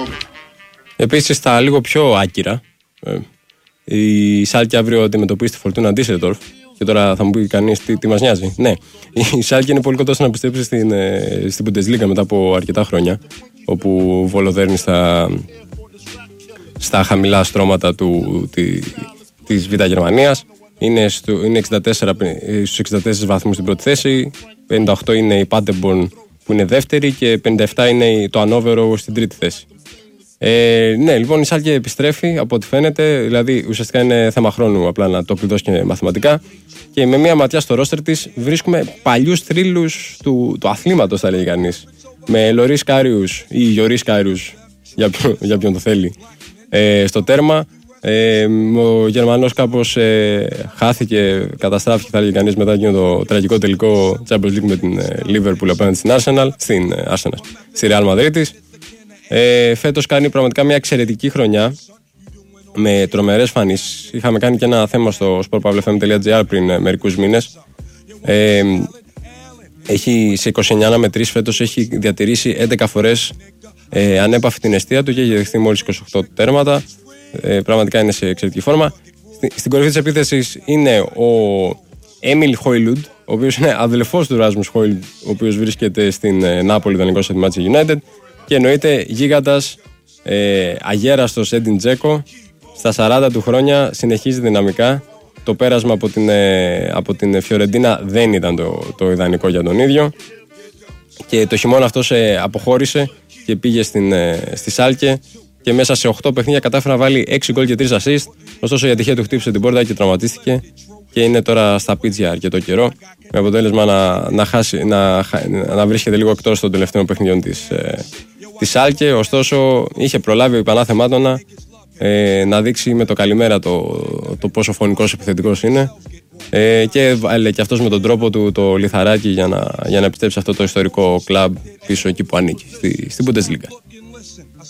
Επίσης, στα λίγο πιο άκυρα, η Σάλκε αύριο αντιμετωπίζει τη Φορτούνα Ντίσσελντορφ. Και τώρα θα μου πει κανείς τι μας νοιάζει. Ναι, η Σάλκε είναι πολύ κοντά στο να πιστέψει στην Bundesliga μετά από αρκετά χρόνια, όπου βολοδέρνει στα χαμηλά στρώματα της Β' Γερμανίας. Είναι στους 64 βαθμούς στην πρώτη θέση, 58 είναι η Paderborn που είναι δεύτερη και 57 είναι το Ανόβερο στην τρίτη θέση. Ναι, λοιπόν η Σάλκε επιστρέφει από ό,τι φαίνεται, δηλαδή ουσιαστικά είναι θέμα χρόνου απλά να το κλειδώσει και μαθηματικά, και με μία ματιά στο ρόστερ της βρίσκουμε παλιούς θρύλους του αθλήματος, θα λέγει κανείς, με Λωρίς Κάριους ή Γιωρίς Κάριους, για ποιον το θέλει, στο τέρμα. Ο Γερμανός κάπως χάθηκε, καταστράφηκε, θα λέγει κανείς, μετά εκείνο το τραγικό τελικό Champions League με την Liverpool απέναντι στην στη Real Madrid. Φέτος κάνει πραγματικά μια εξαιρετική χρονιά με τρομερές φανίσεις. Είχαμε κάνει και ένα θέμα στο sportpavlefm.gr πριν μερικούς μήνες. Έχει σε 29 αναμετρήσεις φέτος, έχει διατηρήσει 11 φορές ανέπαφη την εστία του και έχει δεχθεί μόλις 28 τέρματα. Πραγματικά είναι σε εξαιρετική φόρμα. Στην κορυφή της επίθεσης είναι ο Έμιλ Χόιλουντ, ο οποίος είναι αδελφός του Ράσμους Χόιλουντ, ο οποίος βρίσκεται στην Νάπολη, δανεικός από τη Manchester United. Και εννοείται γίγαντας, αγέραστος Έντιν Τζέκο, στα 40 του χρόνια συνεχίζει δυναμικά. Το πέρασμα από την Φιωρεντίνα δεν ήταν το ιδανικό για τον ίδιο, και το χειμώνα αυτός αποχώρησε και πήγε στη Σάλκε και μέσα σε 8 παιχνίδια κατάφερε να βάλει 6 γκολ και 3 assist. Ωστόσο η ατυχία του χτύπησε την πόρτα και τραυματίστηκε και είναι τώρα στα πίτσια αρκετό καιρό, με αποτέλεσμα να βρίσκεται λίγο εκτός των τελευταίων παιχνιδιών της Σάλκε. Ωστόσο είχε προλάβει ο Υπανάθεμάτωνα να δείξει με το καλημέρα το πόσο φωνικός επιθετικός είναι, και έβαλε και αυτός με τον τρόπο του το λιθαράκι για να επιστρέψει αυτό το ιστορικό κλαμπ πίσω εκεί που ανήκει, στην Bundesliga.